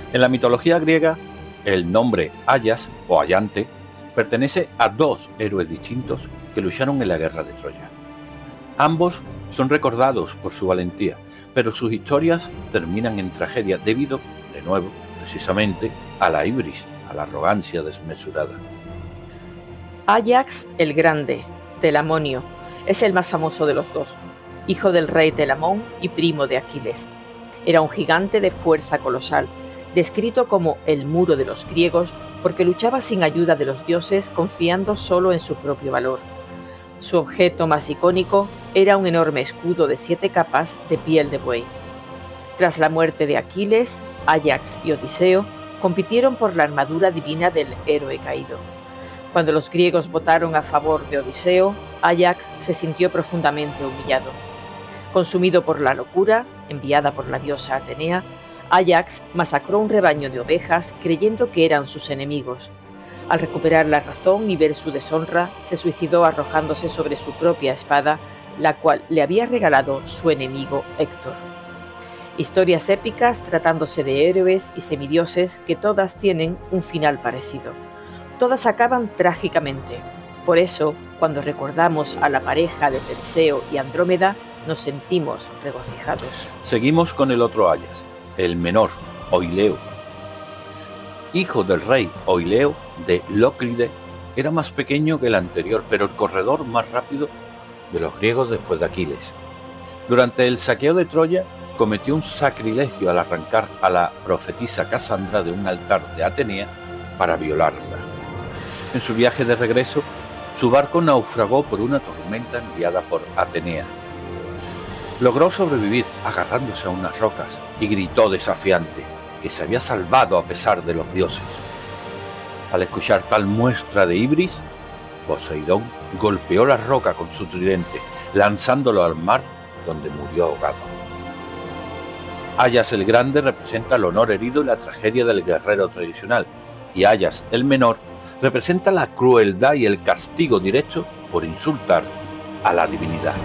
En la mitología griega, el nombre Ayas o Ayante pertenece a dos héroes distintos que lucharon en la guerra de Troya. Ambos son recordados por su valentía, pero sus historias terminan en tragedia debido, de nuevo, precisamente, a la ibris, a la arrogancia desmesurada. Áyax el Grande, Telamonio, es el más famoso de los dos, hijo del rey Telamón y primo de Aquiles. Era un gigante de fuerza colosal, descrito como el muro de los griegos porque luchaba sin ayuda de los dioses, confiando solo en su propio valor. Su objeto más icónico era un enorme escudo de 7 capas de piel de buey. Tras la muerte de Aquiles, Áyax y Odiseo compitieron por la armadura divina del héroe caído. Cuando los griegos votaron a favor de Odiseo, Áyax se sintió profundamente humillado. Consumido por la locura, enviada por la diosa Atenea, Áyax masacró un rebaño de ovejas creyendo que eran sus enemigos. Al recuperar la razón y ver su deshonra, se suicidó arrojándose sobre su propia espada, la cual le había regalado su enemigo Héctor. Historias épicas tratándose de héroes y semidioses que todas tienen un final parecido. Todas acaban trágicamente. Por eso, cuando recordamos a la pareja de Perseo y Andrómeda, nos sentimos regocijados. Seguimos con el otro Ayas, el menor, Oileo. Hijo del rey Oileo de Lócride, era más pequeño que el anterior, pero el corredor más rápido de los griegos después de Aquiles. Durante el saqueo de Troya, cometió un sacrilegio al arrancar a la profetisa Casandra de un altar de Atenea para violarla. En su viaje de regreso, su barco naufragó por una tormenta enviada por Atenea. Logró sobrevivir agarrándose a unas rocas y gritó desafiante que se había salvado a pesar de los dioses. Al escuchar tal muestra de ibris, Poseidón golpeó la roca con su tridente, lanzándolo al mar, donde murió ahogado. Áyax el Grande representa el honor herido y la tragedia del guerrero tradicional, y Áyax el Menor representa la crueldad y el castigo directo por insultar a la divinidad.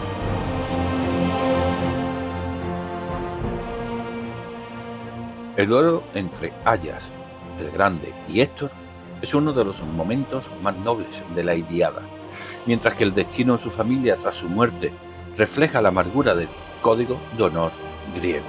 El duelo entre Áyax el Grande y Héctor es uno de los momentos más nobles de la Ilíada, mientras que el destino de su familia tras su muerte refleja la amargura del código de honor griego.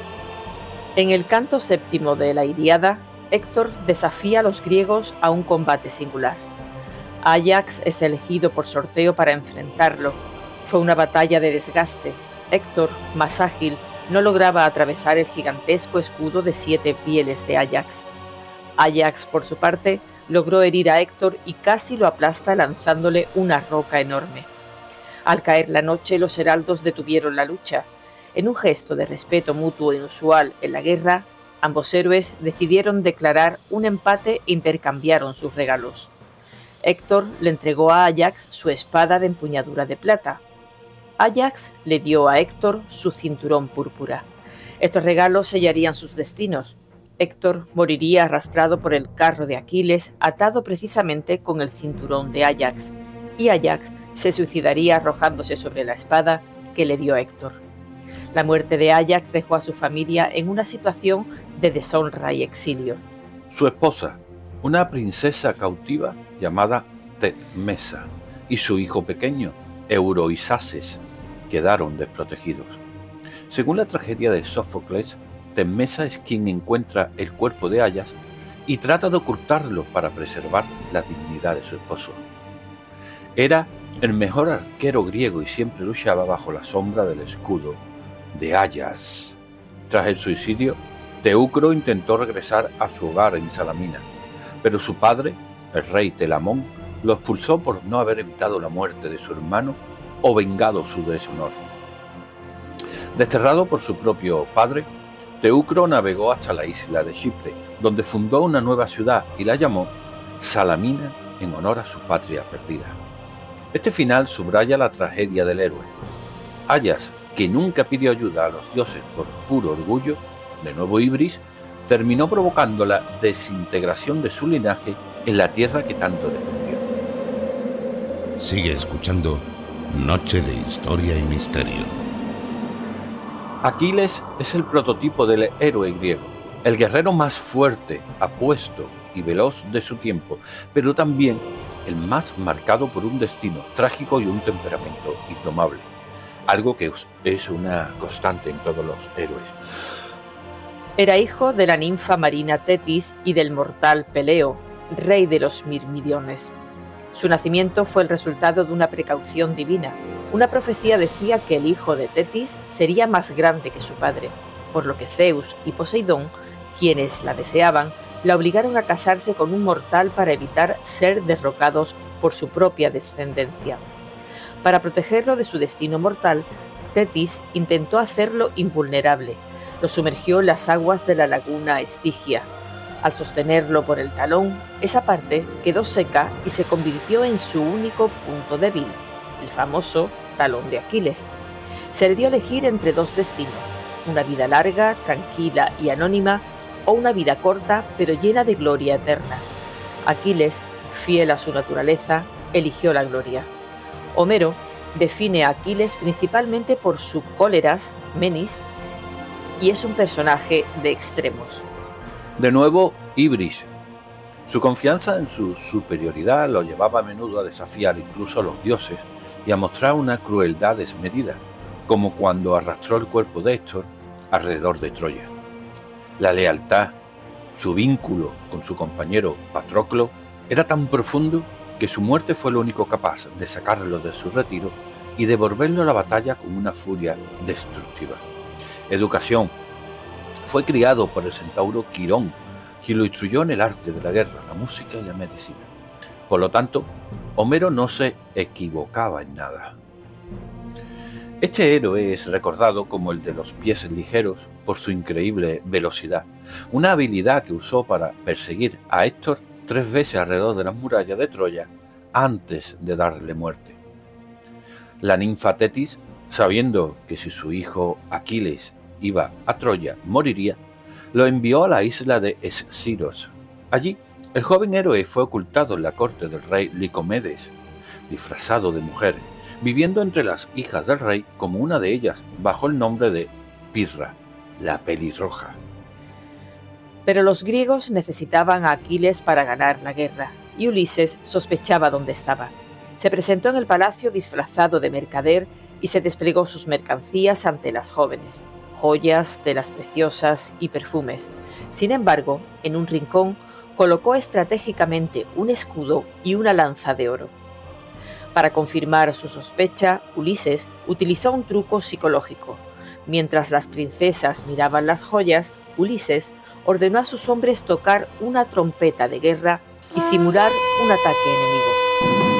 En el canto séptimo de la Ilíada, Héctor desafía a los griegos a un combate singular. Áyax es elegido por sorteo para enfrentarlo. Fue una batalla de desgaste. Héctor, más ágil, no lograba atravesar el gigantesco escudo de 7 pieles de Áyax. Áyax, por su parte, logró herir a Héctor y casi lo aplasta lanzándole una roca enorme. Al caer la noche, los heraldos detuvieron la lucha. En un gesto de respeto mutuo inusual en la guerra, ambos héroes decidieron declarar un empate e intercambiaron sus regalos. Héctor le entregó a Áyax su espada de empuñadura de plata. Áyax le dio a Héctor su cinturón púrpura. Estos regalos sellarían sus destinos. Héctor moriría arrastrado por el carro de Aquiles, atado precisamente con el cinturón de Áyax, y Áyax se suicidaría arrojándose sobre la espada que le dio Héctor. La muerte de Áyax dejó a su familia en una situación de deshonra y exilio. Su esposa, una princesa cautiva llamada Tecmesa, y su hijo pequeño, Euroisaces, quedaron desprotegidos. Según la tragedia de Sófocles, Tecmesa es quien encuentra el cuerpo de Áyax y trata de ocultarlo para preservar la dignidad de su esposo. Era el mejor arquero griego y siempre luchaba bajo la sombra del escudo de Áyax. Tras el suicidio, Teucro intentó regresar a su hogar en Salamina, pero su padre, el rey Telamón, lo expulsó por no haber evitado la muerte de su hermano o vengado su deshonor. Desterrado por su propio padre, Teucro navegó hasta la isla de Chipre, donde fundó una nueva ciudad y la llamó Salamina en honor a su patria perdida. Este final subraya la tragedia del héroe. Áyax, que nunca pidió ayuda a los dioses por puro orgullo, de nuevo ibris, terminó provocando la desintegración de su linaje en la tierra que tanto defendió. Sigue escuchando Noche de Historia y Misterio. Aquiles es el prototipo del héroe griego, el guerrero más fuerte, apuesto y veloz de su tiempo, pero también el más marcado por un destino trágico y un temperamento indomable, algo que es una constante en todos los héroes. Era hijo de la ninfa marina Tetis y del mortal Peleo, rey de los Mirmidones. Su nacimiento fue el resultado de una precaución divina. Una profecía decía que el hijo de Tetis sería más grande que su padre, por lo que Zeus y Poseidón, quienes la deseaban, la obligaron a casarse con un mortal para evitar ser derrocados por su propia descendencia. Para protegerlo de su destino mortal, Tetis intentó hacerlo invulnerable. Lo sumergió en las aguas de la laguna Estigia. Al sostenerlo por el talón, esa parte quedó seca y se convirtió en su único punto débil, el famoso talón de Aquiles. Se le dio a elegir entre dos destinos, una vida larga, tranquila y anónima, o una vida corta pero llena de gloria eterna. Aquiles, fiel a su naturaleza, eligió la gloria. Homero define a Aquiles principalmente por su cóleras, menis, y es un personaje de extremos. De nuevo, Ibris. Su confianza en su superioridad lo llevaba a menudo a desafiar incluso a los dioses y a mostrar una crueldad desmedida, como cuando arrastró el cuerpo de Héctor alrededor de Troya. La lealtad, su vínculo con su compañero Patroclo, era tan profundo que su muerte fue lo único capaz de sacarlo de su retiro y devolverlo a la batalla con una furia destructiva. Educación. Fue criado por el centauro Quirón, quien lo instruyó en el arte de la guerra, la música y la medicina. Por lo tanto, Homero no se equivocaba en nada. Este héroe es recordado como el de los pies ligeros por su increíble velocidad, una habilidad que usó para perseguir a Héctor 3 veces alrededor de las murallas de Troya antes de darle muerte. La ninfa Tetis, sabiendo que si su hijo Aquiles iba a Troya moriría, lo envió a la isla de Esciros. Allí, el joven héroe fue ocultado en la corte del rey Licomedes, disfrazado de mujer, viviendo entre las hijas del rey como una de ellas bajo el nombre de Pirra, la pelirroja. Pero los griegos necesitaban a Aquiles para ganar la guerra, y Ulises sospechaba dónde estaba. Se presentó en el palacio disfrazado de mercader y se desplegó sus mercancías ante las jóvenes, joyas, telas preciosas y perfumes. Sin embargo, en un rincón colocó estratégicamente un escudo y una lanza de oro. Para confirmar su sospecha, Ulises utilizó un truco psicológico. Mientras las princesas miraban las joyas, Ulises ordenó a sus hombres tocar una trompeta de guerra y simular un ataque enemigo.